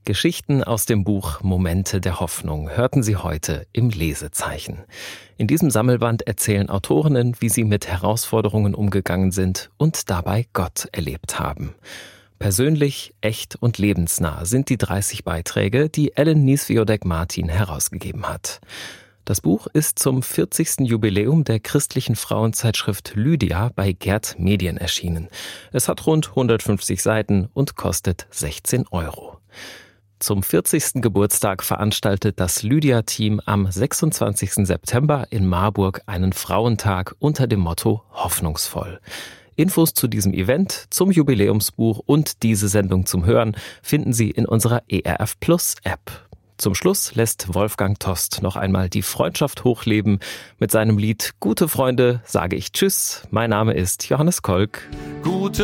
Geschichten aus dem Buch Momente der Hoffnung hörten Sie heute im Lesezeichen. In diesem Sammelband erzählen Autorinnen, wie sie mit Herausforderungen umgegangen sind und dabei Gott erlebt haben. Persönlich, echt und lebensnah sind die 30 Beiträge, die Ellen Nieswiodek-Martin herausgegeben hat. Das Buch ist zum 40. Jubiläum der christlichen Frauenzeitschrift Lydia bei Gerd Medien erschienen. Es hat rund 150 Seiten und kostet 16 €. Zum 40. Geburtstag veranstaltet das Lydia-Team am 26. September in Marburg einen Frauentag unter dem Motto Hoffnungsvoll. Infos zu diesem Event, zum Jubiläumsbuch und diese Sendung zum Hören finden Sie in unserer ERF Plus App. Zum Schluss lässt Wolfgang Tost noch einmal die Freundschaft hochleben. Mit seinem Lied Gute Freunde sage ich Tschüss. Mein Name ist Johannes Kolk. Gute